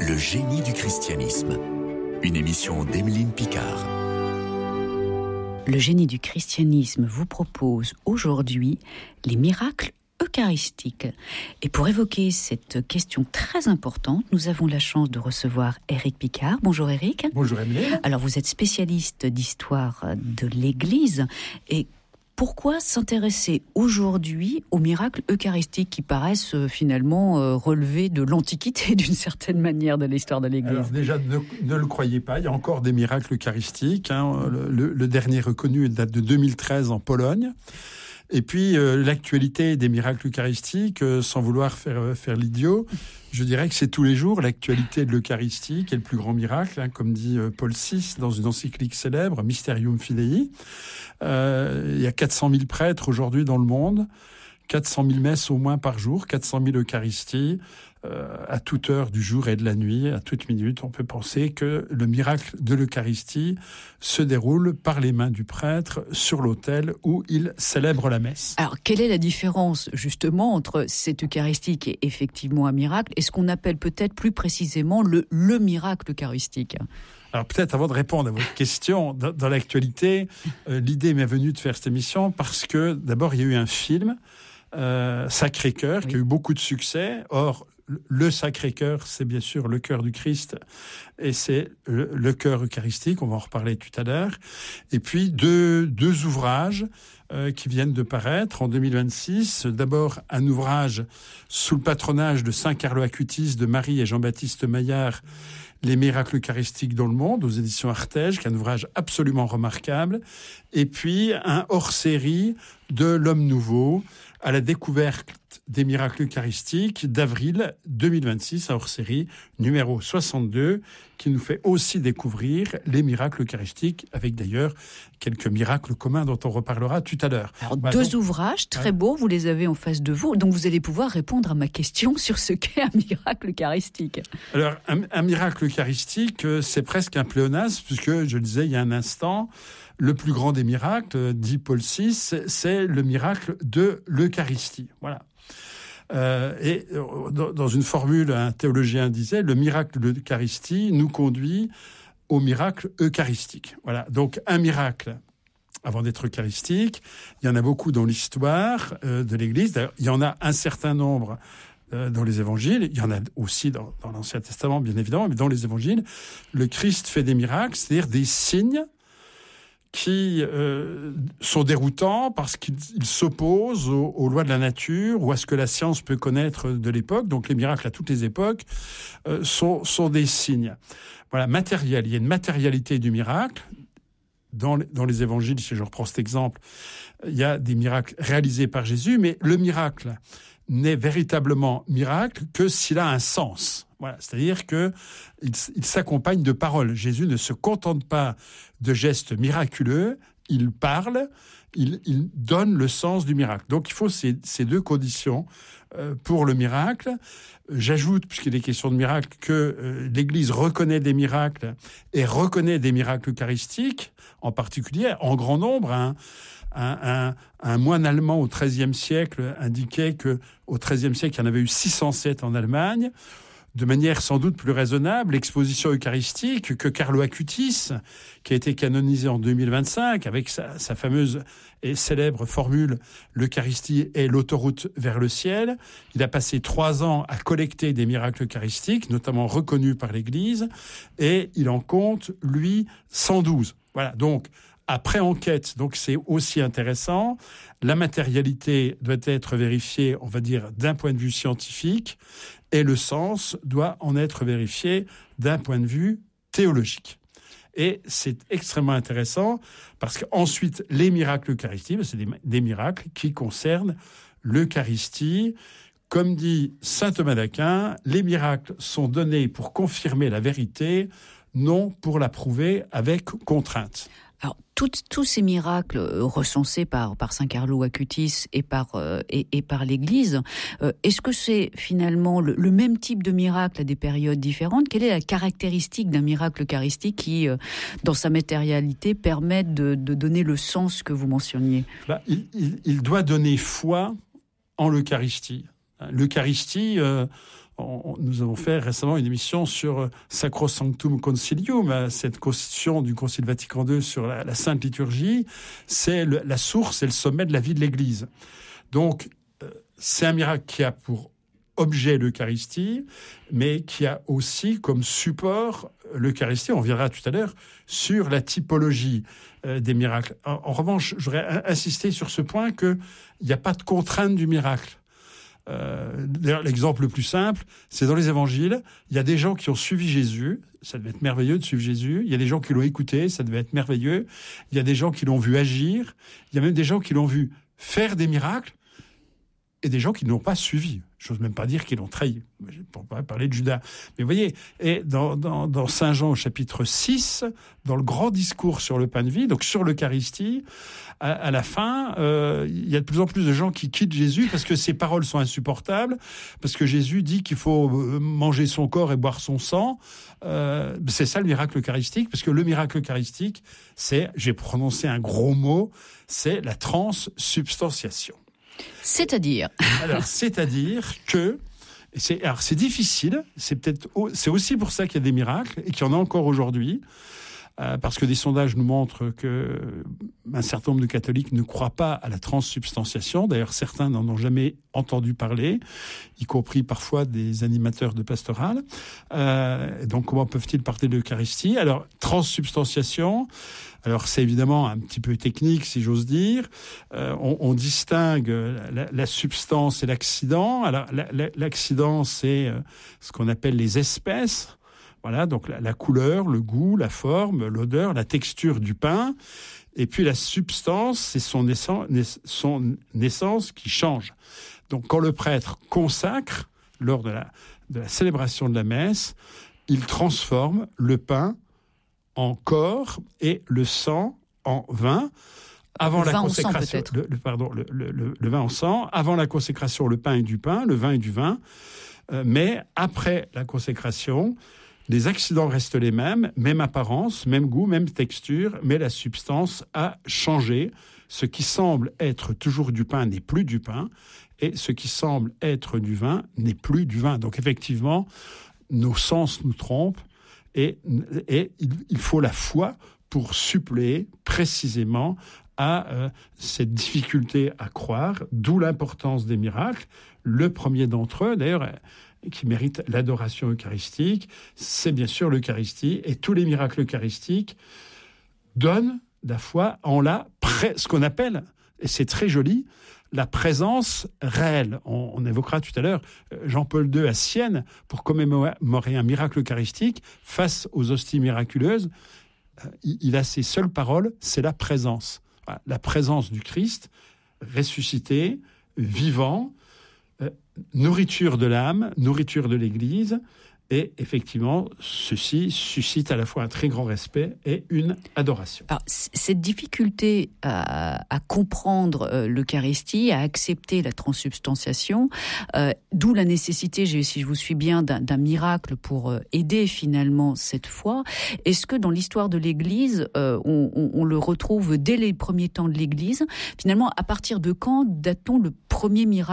Le génie du christianisme. Une émission d'Emeline Picard. Le génie du christianisme vous propose aujourd'hui les miracles eucharistiques. Et pour évoquer cette question très importante, nous avons la chance de recevoir Éric Picard. Bonjour Éric. Bonjour Emeline. Alors vous êtes spécialiste d'histoire de l'Église et pourquoi s'intéresser aujourd'hui aux miracles eucharistiques qui paraissent finalement relever de l'Antiquité d'une certaine manière de l'histoire de l'Église? Alors déjà, ne le croyez pas, il y a encore des miracles eucharistiques. Le dernier reconnu date de 2013 en Pologne. Et puis l'actualité des miracles eucharistiques, sans vouloir faire l'idiot, je dirais que c'est tous les jours l'actualité de l'Eucharistie qui est le plus grand miracle, comme dit Paul VI dans une encyclique célèbre, Mysterium Fidei. Il y a 400 000 prêtres aujourd'hui dans le monde, 400 000 messes au moins par jour, 400 000 Eucharisties, à toute heure du jour et de la nuit, à toute minute. On peut penser que le miracle de l'Eucharistie se déroule par les mains du prêtre sur l'autel où il célèbre la messe. Alors, quelle est la différence justement entre cette Eucharistie qui est effectivement un miracle et ce qu'on appelle peut-être plus précisément le miracle eucharistique ? Alors peut-être avant de répondre à votre question, dans l'actualité, l'idée m'est venue de faire cette émission parce que d'abord il y a eu un film, Sacré-Cœur, qui a eu beaucoup de succès. Or, le Sacré-Cœur, c'est bien sûr le cœur du Christ et c'est le cœur eucharistique, on va en reparler tout à l'heure. Et puis deux ouvrages qui viennent de paraître en 2026. D'abord, un ouvrage sous le patronage de Saint Carlo Acutis, de Marie et Jean-Baptiste Maillard, Les miracles eucharistiques dans le monde, aux éditions Artege, qui est un ouvrage absolument remarquable. Et puis, un hors-série de l'Homme Nouveau, à la découverte des miracles eucharistiques d'avril 2026, un hors-série numéro 62, qui nous fait aussi découvrir les miracles eucharistiques, avec d'ailleurs quelques miracles communs dont on reparlera tout à l'heure. Alors, deux ouvrages très beaux, vous les avez en face de vous, donc vous allez pouvoir répondre à ma question sur ce qu'est un miracle eucharistique. Alors, un miracle eucharistique, c'est presque un pléonasme, puisque, je le disais il y a un instant, le plus grand des miracles, dit Paul VI, c'est le miracle de l'Eucharistie. Voilà. Et dans une formule, un théologien disait, le miracle de l'Eucharistie nous conduit au miracle eucharistique. Voilà. Donc, un miracle, avant d'être eucharistique, il y en a beaucoup dans l'histoire de l'Église. D'ailleurs, il y en a un certain nombre dans les évangiles. Il y en a aussi dans l'Ancien Testament, bien évidemment, mais dans les évangiles, le Christ fait des miracles, c'est-à-dire des signes qui sont déroutants parce qu'ils s'opposent aux lois de la nature ou à ce que la science peut connaître de l'époque. Donc les miracles à toutes les époques sont des signes. Voilà, matériel. Il y a une matérialité du miracle. Dans les évangiles, si je reprends cet exemple, il y a des miracles réalisés par Jésus, mais le miracle n'est véritablement miracle que s'il a un sens. Voilà, c'est-à-dire qu'il s'accompagne de paroles. Jésus ne se contente pas de gestes miraculeux, il parle, il donne le sens du miracle. Donc il faut ces deux conditions pour le miracle. J'ajoute, puisqu'il est question de miracle, que l'Église reconnaît des miracles et reconnaît des miracles eucharistiques, en particulier, en grand nombre. Un moine allemand au XIIIe siècle indiquait qu'au XIIIe siècle, il y en avait eu 607 en Allemagne. De manière sans doute plus raisonnable, l'exposition eucharistique que Carlo Acutis, qui a été canonisé en 2025, avec sa fameuse et célèbre formule « L'Eucharistie est l'autoroute vers le ciel ». Il a passé 3 ans à collecter des miracles eucharistiques, notamment reconnus par l'Église, et il en compte, lui, 112. Voilà, donc, après enquête, donc c'est aussi intéressant, la matérialité doit être vérifiée, on va dire, d'un point de vue scientifique, et le sens doit en être vérifié d'un point de vue théologique. Et c'est extrêmement intéressant parce qu'ensuite, les miracles eucharistiques, c'est des miracles qui concernent l'Eucharistie. Comme dit saint Thomas d'Aquin, les miracles sont donnés pour confirmer la vérité, non pour la prouver avec contrainte. Alors, tous ces miracles recensés par Saint Carlo Acutis et par l'Église, est-ce que c'est finalement le même type de miracle à des périodes différentes ? Quelle est la caractéristique d'un miracle eucharistique qui, dans sa matérialité, permet de donner le sens que vous mentionniez ? Il doit donner foi en l'Eucharistie. L'Eucharistie, nous avons fait récemment une émission sur Sacrosanctum Concilium, cette constitution du Concile Vatican II sur la Sainte Liturgie. C'est la source et le sommet de la vie de l'Église. Donc, c'est un miracle qui a pour objet l'Eucharistie, mais qui a aussi comme support l'Eucharistie. On reviendra tout à l'heure sur la typologie des miracles. En revanche, j'aurais insisté sur ce point qu'il n'y a pas de contrainte du miracle. D'ailleurs, l'exemple le plus simple, c'est dans les évangiles. Il y a des gens qui ont suivi Jésus, ça devait être merveilleux de suivre Jésus. Il y a des gens qui l'ont écouté, ça devait être merveilleux. Il y a des gens qui l'ont vu agir. Il y a même des gens qui l'ont vu faire des miracles et des gens qui ne l'ont pas suivi. J'ose même pas dire qu'ils l'ont trahi, pour pas parler de Judas. Mais vous voyez, et dans Saint Jean au chapitre 6, dans le grand discours sur le pain de vie, donc sur l'Eucharistie, à la fin, il y a de plus en plus de gens qui quittent Jésus parce que ses paroles sont insupportables, parce que Jésus dit qu'il faut manger son corps et boire son sang. C'est ça le miracle eucharistique, parce que le miracle eucharistique, c'est, j'ai prononcé un gros mot, c'est la transsubstantiation. C'est-à-dire que c'est difficile, c'est aussi pour ça qu'il y a des miracles et qu'il y en a encore aujourd'hui, parce que des sondages nous montrent que un certain nombre de catholiques ne croient pas à la transsubstantiation. D'ailleurs, certains n'en ont jamais entendu parler, y compris parfois des animateurs de pastorale. Donc, comment peuvent-ils parler de l'Eucharistie ? Alors, transsubstantiation. Alors, c'est évidemment un petit peu technique, si j'ose dire. On distingue la substance et l'accident. Alors, l'accident, c'est ce qu'on appelle les espèces. Voilà, donc la couleur, le goût, la forme, l'odeur, la texture du pain. Et puis la substance, c'est son naissance qui change. Donc, quand le prêtre consacre, lors de la célébration de la messe, il transforme le pain en corps et le sang en vin. Avant la consécration, le vin en sang. Avant la consécration, le pain est du pain, le vin est du vin. Mais après la consécration, les accidents restent les mêmes, même apparence, même goût, même texture, mais la substance a changé. Ce qui semble être toujours du pain n'est plus du pain, et ce qui semble être du vin n'est plus du vin. Donc effectivement, nos sens nous trompent, et il faut la foi pour suppléer précisément à cette difficulté à croire, d'où l'importance des miracles. Le premier d'entre eux, d'ailleurs, qui mérite l'adoration eucharistique, c'est bien sûr l'Eucharistie, et tous les miracles eucharistiques donnent la foi en ce qu'on appelle, et c'est très joli, la présence réelle. On évoquera tout à l'heure Jean-Paul II à Sienne pour commémorer un miracle eucharistique face aux hosties miraculeuses. Il a ses seules paroles, c'est la présence. Voilà, la présence du Christ ressuscité, vivant, nourriture de l'âme, nourriture de l'Église. Et effectivement, ceci suscite à la fois un très grand respect et une adoration. Alors, cette difficulté à comprendre l'Eucharistie, à accepter la transsubstantiation, d'où la nécessité, si je vous suis bien, d'un miracle pour aider finalement cette foi. Est-ce que dans l'histoire de l'Église, on le retrouve dès les premiers temps de l'Église ? Finalement, à partir de quand date-t-on le premier miracle